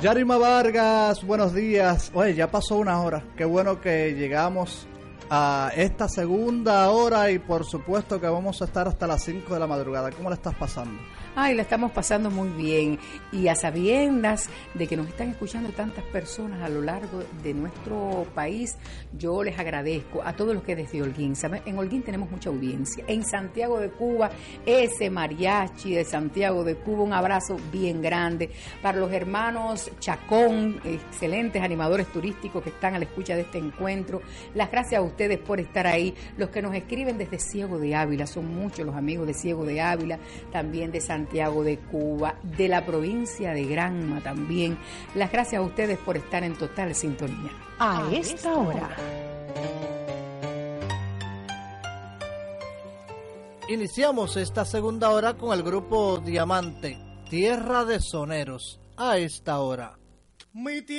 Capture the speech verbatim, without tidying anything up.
Yarima Vargas, buenos días. Oye, ya pasó una hora. Qué bueno que llegamos a esta segunda hora y por supuesto que vamos a estar hasta las cinco de la madrugada. ¿Cómo la estás pasando? Ay, la estamos pasando muy bien y a sabiendas de que nos están escuchando tantas personas a lo largo de nuestro país, yo les agradezco a todos los que desde Holguín, ¿saben? En Holguín tenemos mucha audiencia, en Santiago de Cuba, ese mariachi de Santiago de Cuba, un abrazo bien grande para los hermanos Chacón, excelentes animadores turísticos que están a la escucha de este encuentro, las gracias a ustedes por estar ahí, los que nos escriben desde Ciego de Ávila, son muchos los amigos de Ciego de Ávila, también de Santiago Santiago de Cuba, de la provincia de Granma también. Las gracias a ustedes por estar en total sintonía. A esta hora. Iniciamos esta segunda hora con el grupo Diamante, Tierra de Soneros, a esta hora. Mi